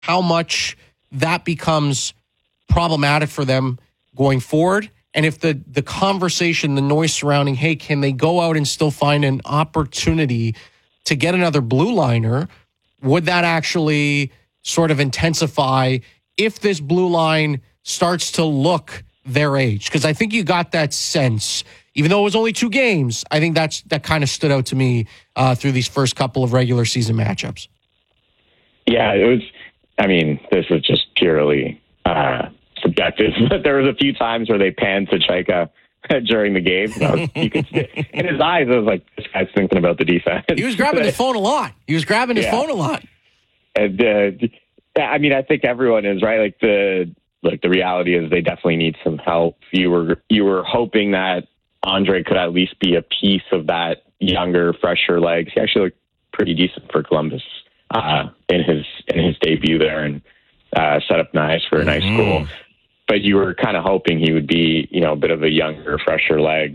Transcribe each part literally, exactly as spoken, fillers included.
how much that becomes problematic for them going forward. And if the, the conversation, the noise surrounding, hey, can they go out and still find an opportunity to get another blue liner, would that actually sort of intensify if this blue line starts to look their age? Because I think you got that sense, even though it was only two games, I think that's that kind of stood out to me uh, through these first couple of regular season matchups. Yeah, it was, I mean, this is just purely uh, subjective. There was a few times where they panned to Chaika during the game. Was, you could see, in his eyes, I was like, this guy's thinking about the defense. He was grabbing his phone a lot. He was grabbing his yeah. phone a lot. And uh, I mean, I think everyone is, right? Like the like the reality is they definitely need some help. You were you were hoping that Andre could at least be a piece of that younger, fresher legs. He actually looked pretty decent for Columbus uh, in his in his debut there, and uh, set up nice for a nice mm-hmm. goal. But you were kind of hoping he would be, you know, a bit of a younger, fresher legs.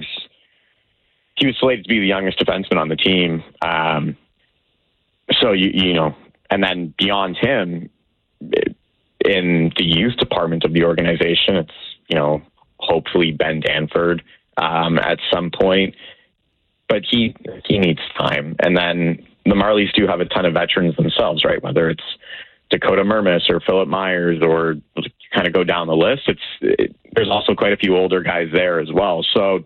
He was slated to be the youngest defenseman on the team. Um, so, you you know, and then beyond him, in the youth department of the organization, it's, you know, hopefully Ben Danford um, at some point. But he he needs time. And then the Marlies do have a ton of veterans themselves, right? Whether it's Dakota Mermis or Philip Myers, or kind of go down the list. It's it, there's also quite a few older guys there as well. So,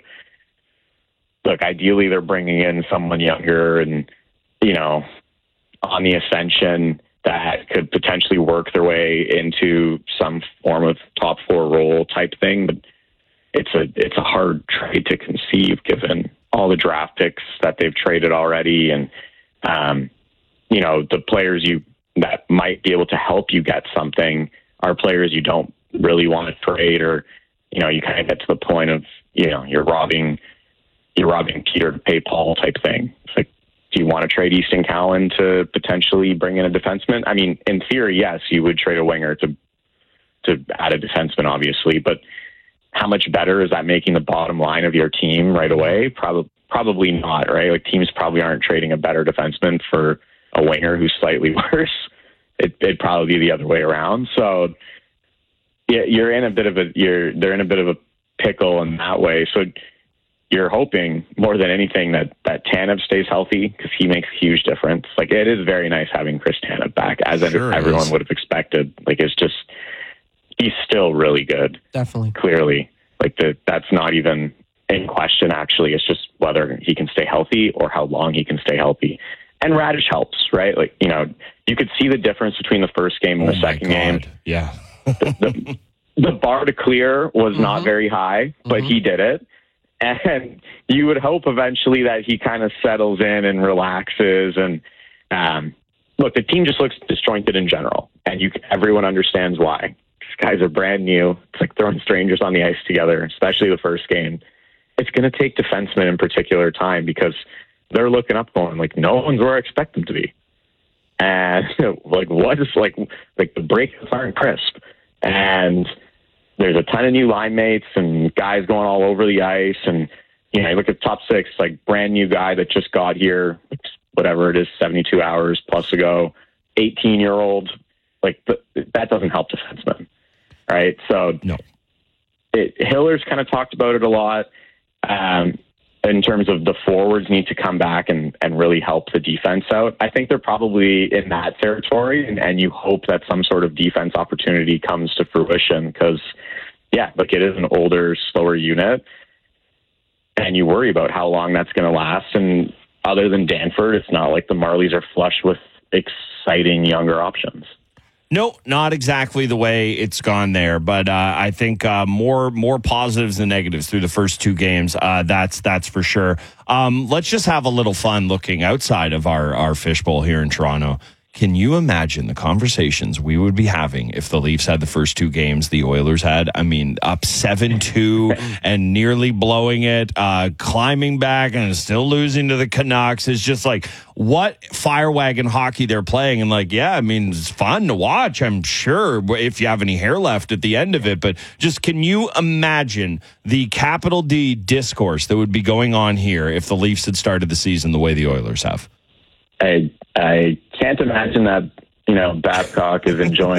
look, ideally they're bringing in someone younger and, you know, on the ascension that could potentially work their way into some form of top four role type thing. But it's a it's a hard trade to conceive given all the draft picks that they've traded already, and um, you know, the players you that might be able to help you get something are players you don't really want to trade, or, you know, you kind of get to the point of, you know, you're robbing, you're robbing Peter to pay Paul type thing. It's like, do you want to trade Easton Cowan to potentially bring in a defenseman? I mean, in theory, yes, you would trade a winger to, to add a defenseman, obviously, but how much better is that making the bottom line of your team right away? Probably, probably not, right? Like, teams probably aren't trading a better defenseman for a winger who's slightly worse. It, it'd probably be the other way around. So yeah, you're in a bit of a, you're, they're in a bit of a pickle in that way. So you're hoping more than anything that, that Tanev stays healthy, because he makes a huge difference. Like, it is very nice having Chris Tanev back, as sure everyone is. would have expected. Like, it's just, he's still really good. Definitely. Clearly. Like, the, that's not even in question, actually. It's just whether he can stay healthy or how long he can stay healthy. And Radish helps, right? Like, you know, you could see the difference between the first game and oh the second game. Yeah. the, the, the bar to clear was mm-hmm. not very high, but mm-hmm. he did it. And you would hope eventually that he kind of settles in and relaxes. And um, look, the team just looks disjointed in general, and you everyone understands why. These guys are brand new. It's like throwing strangers on the ice together, especially the first game. It's going to take defensemen in particular time, because they're looking up going, like, no one's where I expect them to be. And like, what is like, like the breaks aren't crisp. And there's a ton of new line mates and guys going all over the ice. And, you know, you look at top six, like, brand new guy that just got here, whatever it is, seventy-two hours plus ago, eighteen year old, like, that doesn't help defensemen. Right. So no, it, Hiller's kind of talked about it a lot. Um, in terms of the forwards need to come back and, and really help the defense out. I think they're probably in that territory, and, and you hope that some sort of defense opportunity comes to fruition, because, yeah, look, it is an older, slower unit, and you worry about how long that's going to last. And other than Danford, it's not like the Marlies are flush with exciting younger options. No, not exactly the way it's gone there, but uh, I think uh, more more positives than negatives through the first two games. Uh, that's that's for sure. Um, let's just have a little fun looking outside of our, our fishbowl here in Toronto. Can you imagine the conversations we would be having if the Leafs had the first two games the Oilers had? I mean, up seven two and nearly blowing it, uh, climbing back and still losing to the Canucks. It's just like, what fire wagon hockey they're playing. And like, yeah, I mean, it's fun to watch, I'm sure, if you have any hair left at the end of it. But just, can you imagine the capital D discourse that would be going on here if the Leafs had started the season the way the Oilers have? I I can't imagine that you know, Babcock is enjoying